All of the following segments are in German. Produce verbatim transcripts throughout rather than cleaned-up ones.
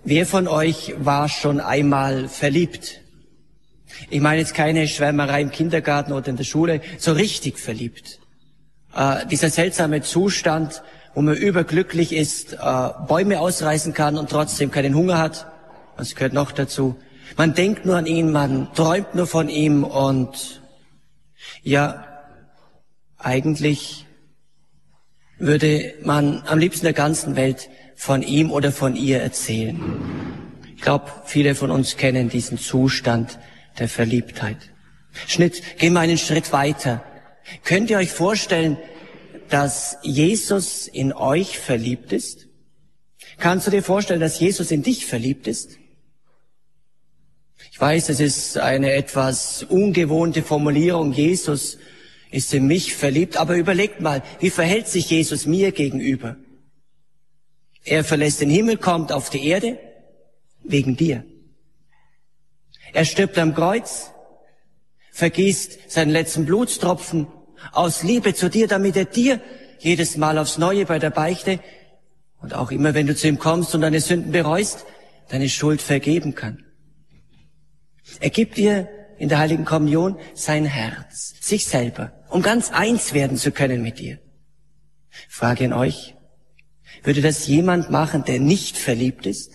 Wer von euch war schon einmal verliebt? Ich meine jetzt keine Schwärmerei im Kindergarten oder in der Schule, so richtig verliebt. Äh, dieser seltsame Zustand, wo man überglücklich ist, äh, Bäume ausreißen kann und trotzdem keinen Hunger hat. Was gehört noch dazu? Man denkt nur an ihn, man träumt nur von ihm und ja, eigentlich würde man am liebsten der ganzen Welt von ihm oder von ihr erzählen. Ich glaube, viele von uns kennen diesen Zustand der Verliebtheit. Schnitt, gehen wir einen Schritt weiter. Könnt ihr euch vorstellen, dass Jesus in euch verliebt ist? Kannst du dir vorstellen, dass Jesus in dich verliebt ist? Ich weiß, es ist eine etwas ungewohnte Formulierung, Jesus ist in mich verliebt, aber überlegt mal, wie verhält sich Jesus mir gegenüber? Er verlässt den Himmel, kommt auf die Erde, wegen dir. Er stirbt am Kreuz, vergießt seinen letzten Blutstropfen aus Liebe zu dir, damit er dir jedes Mal aufs Neue bei der Beichte und auch immer, wenn du zu ihm kommst und deine Sünden bereust, deine Schuld vergeben kann. Er gibt dir in der Heiligen Kommunion sein Herz, sich selber, um ganz eins werden zu können mit dir. Frage an euch, würde das jemand machen, der nicht verliebt ist?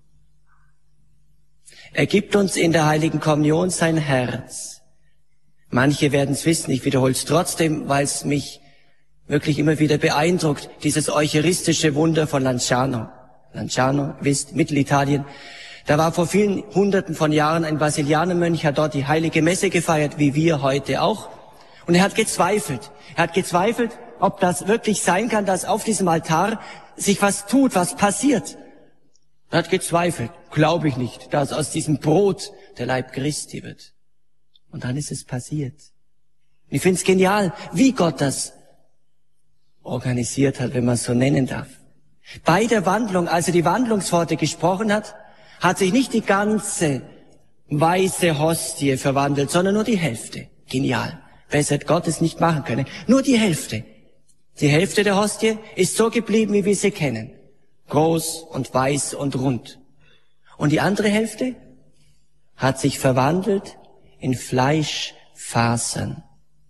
Er gibt uns in der Heiligen Kommunion sein Herz. Manche werden es wissen, ich wiederhole es trotzdem, weil es mich wirklich immer wieder beeindruckt, dieses eucharistische Wunder von Lanciano. Lanciano, wisst, Mittelitalien. Da war vor vielen Hunderten von Jahren ein Basilianermönch, hat dort die Heilige Messe gefeiert, wie wir heute auch. Und er hat gezweifelt. Er hat gezweifelt, ob das wirklich sein kann, dass auf diesem Altar sich was tut, was passiert. Er hat gezweifelt. Glaube ich nicht, dass aus diesem Brot der Leib Christi wird. Und dann ist es passiert. Und ich finde es genial, wie Gott das organisiert hat, wenn man es so nennen darf. Bei der Wandlung, als er die Wandlungsworte gesprochen hat, hat sich nicht die ganze weiße Hostie verwandelt, sondern nur die Hälfte. Genial. Besser hätte Gott es nicht machen können. Nur die Hälfte. Die Hälfte der Hostie ist so geblieben, wie wir sie kennen. Groß und weiß und rund. Und die andere Hälfte hat sich verwandelt in Fleischfasern.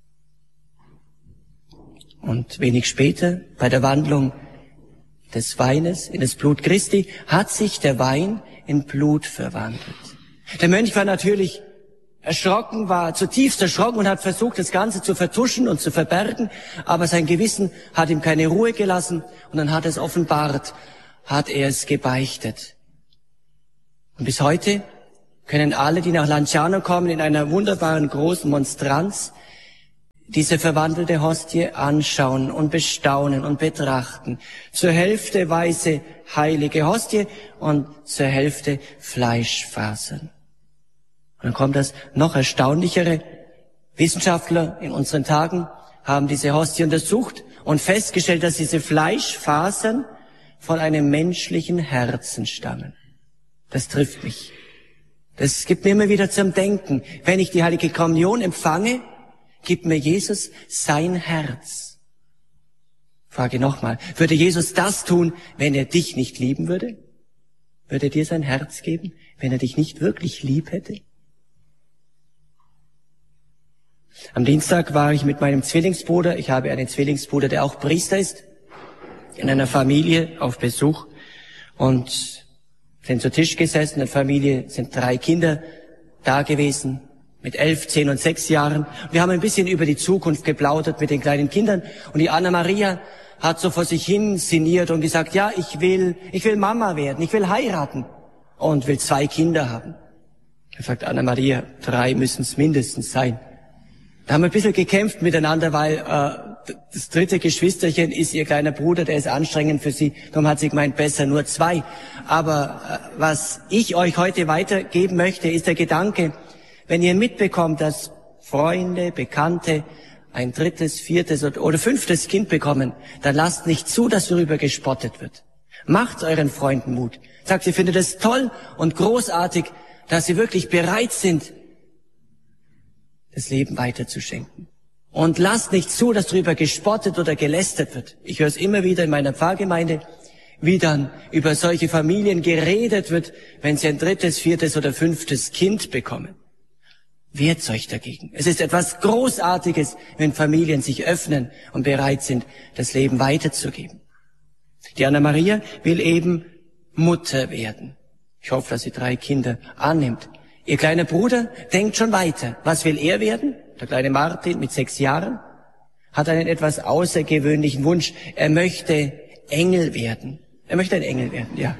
Und wenig später, bei der Wandlung des Weines in das Blut Christi, hat sich der Wein in Blut verwandelt. Der Mönch war natürlich erschrocken, war zutiefst erschrocken und hat versucht, das Ganze zu vertuschen und zu verbergen, aber sein Gewissen hat ihm keine Ruhe gelassen und dann hat er es offenbart, hat er es gebeichtet. Und bis heute können alle, die nach Lanciano kommen, in einer wunderbaren großen Monstranz diese verwandelte Hostie anschauen und bestaunen und betrachten. Zur Hälfte weiße, heilige Hostie und zur Hälfte Fleischfasern. Und dann kommt das noch erstaunlichere. Wissenschaftler in unseren Tagen haben diese Hostie untersucht und festgestellt, dass diese Fleischfasern von einem menschlichen Herzen stammen. Das trifft mich. Das gibt mir immer wieder zum Denken. Wenn ich die Heilige Kommunion empfange, gibt mir Jesus sein Herz. Frage nochmal, würde Jesus das tun, wenn er dich nicht lieben würde? Würde er dir sein Herz geben, wenn er dich nicht wirklich lieb hätte? Am Dienstag war ich mit meinem Zwillingsbruder, ich habe einen Zwillingsbruder, der auch Priester ist, in einer Familie auf Besuch und sind zu Tisch gesessen. In der Familie sind drei Kinder da gewesen, mit elf, zehn und sechs Jahren. Wir haben ein bisschen über die Zukunft geplaudert mit den kleinen Kindern und die Anna-Maria hat so vor sich hin sinniert und gesagt, ja, ich will, ich will Mama werden, ich will heiraten und will zwei Kinder haben. Er sagt, Anna-Maria, drei müssen es mindestens sein. Da haben wir ein bisschen gekämpft miteinander, weil äh, das dritte Geschwisterchen ist ihr kleiner Bruder, der ist anstrengend für sie. Darum hat sie gemeint, besser nur zwei. Aber äh, was ich euch heute weitergeben möchte, ist der Gedanke, wenn ihr mitbekommt, dass Freunde, Bekannte ein drittes, viertes oder fünftes Kind bekommen, dann lasst nicht zu, dass darüber gespottet wird. Macht euren Freunden Mut. Sagt, ihr findet es toll und großartig, dass sie wirklich bereit sind, das Leben weiterzuschenken. Und lasst nicht zu, dass darüber gespottet oder gelästert wird. Ich höre es immer wieder in meiner Pfarrgemeinde. wie dann über solche Familien geredet wird, wenn sie ein drittes, viertes oder fünftes Kind bekommen. Wehrt euch dagegen. Es ist etwas Großartiges, wenn Familien sich öffnen und bereit sind, das Leben weiterzugeben. Die Anna-Maria will eben Mutter werden. Ich hoffe, dass sie drei Kinder annimmt. Ihr kleiner Bruder denkt schon weiter. Was will er werden? Der kleine Martin mit sechs Jahren hat einen etwas außergewöhnlichen Wunsch. Er möchte Engel werden. Er möchte ein Engel werden, ja.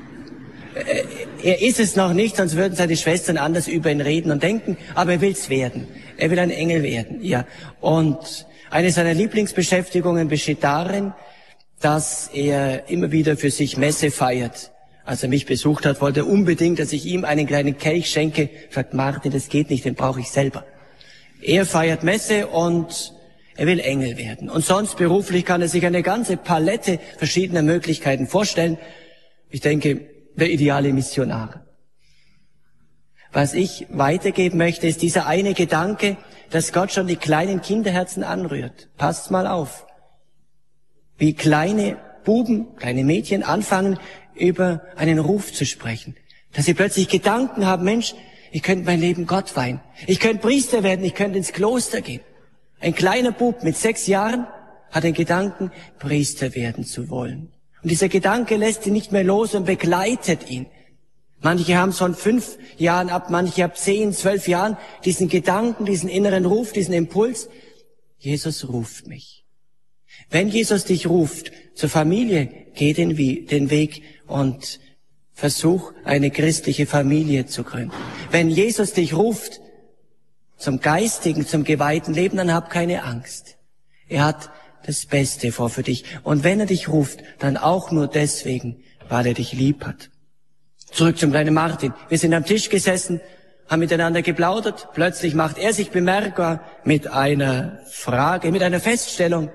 Er ist es noch nicht, sonst würden seine Schwestern anders über ihn reden und denken, aber er will's werden. Er will ein Engel werden, ja. Und eine seiner Lieblingsbeschäftigungen besteht darin, dass er immer wieder für sich Messe feiert. Als er mich besucht hat, wollte er unbedingt, dass ich ihm einen kleinen Kelch schenke. Sagt Martin, das geht nicht, den brauche ich selber. Er feiert Messe und er will Engel werden. Und sonst beruflich kann er sich eine ganze Palette verschiedener Möglichkeiten vorstellen. Ich denke, der ideale Missionar. Was ich weitergeben möchte, ist dieser eine Gedanke, dass Gott schon die kleinen Kinderherzen anrührt. Passt mal auf. Wie kleine Buben, kleine Mädchen anfangen, über einen Ruf zu sprechen. Dass sie plötzlich Gedanken haben, Mensch, ich könnte mein Leben Gott weihen. Ich könnte Priester werden, ich könnte ins Kloster gehen. Ein kleiner Bub mit sechs Jahren hat den Gedanken, Priester werden zu wollen. Und dieser Gedanke lässt ihn nicht mehr los und begleitet ihn. Manche haben es von fünf Jahren ab, manche ab zehn, zwölf Jahren diesen Gedanken, diesen inneren Ruf, diesen Impuls. Jesus ruft mich. Wenn Jesus dich ruft zur Familie, geh den, den Weg und versuch, eine christliche Familie zu gründen. Wenn Jesus dich ruft zum geistigen, zum geweihten Leben, dann hab keine Angst. Er hat das Beste vor für dich. Und wenn er dich ruft, dann auch nur deswegen, weil er dich lieb hat. Zurück zum kleinen Martin. Wir sind am Tisch gesessen, haben miteinander geplaudert. Plötzlich macht er sich bemerkbar mit einer Frage, mit einer Feststellung.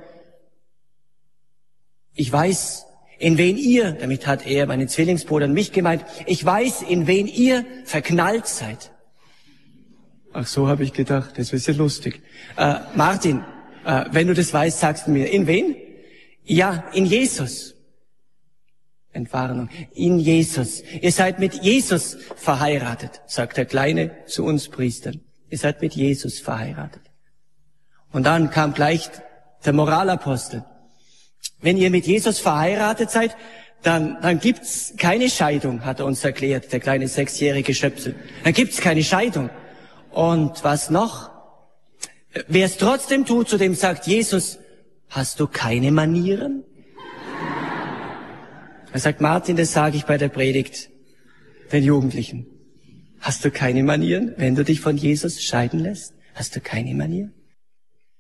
Ich weiß, in wen ihr, damit hat er meinen Zwillingsbruder und mich gemeint, ich weiß, in wen ihr verknallt seid. Ach so, habe ich gedacht, das ist ja lustig. Äh, Martin, äh, wenn du das weißt, sagst du mir, in wen? Ja, in Jesus. Entwarnung, in Jesus. Ihr seid mit Jesus verheiratet, sagt der Kleine zu uns Priestern. Ihr seid mit Jesus verheiratet. Und dann kam gleich der Moralapostel. Wenn ihr mit Jesus verheiratet seid, dann, dann gibt's keine Scheidung, hat er uns erklärt, der kleine sechsjährige Schöpsel. Dann gibt's keine Scheidung. Und was noch? Wer es trotzdem tut, zu dem sagt Jesus, hast du keine Manieren? Er sagt, Martin, das sage ich bei der Predigt den Jugendlichen. Hast du keine Manieren, wenn du dich von Jesus scheiden lässt? Hast du keine Manieren?